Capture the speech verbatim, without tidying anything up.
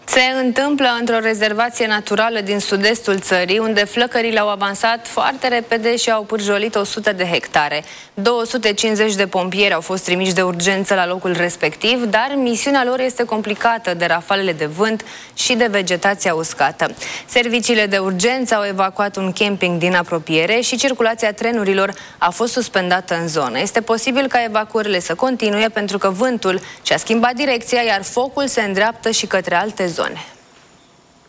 Se întâmplă într-o rezervație naturală din sud-estul țării, unde flăcările au avansat foarte repede și au pârjolit o sută de hectare. două sute cincizeci de pompieri au fost trimiși de urgență la locul respectiv, dar misiunea lor este complicată de rafalele de vânt și de vegetația uscată. Serviciile de urgență au evacuat un camping din apropiere și circulația trenurilor a fost suspendată în zonă. Este posibil ca evacuările să continue pentru că vântul și-a schimbat direcția, iar focul se îndreaptă și către alte zone.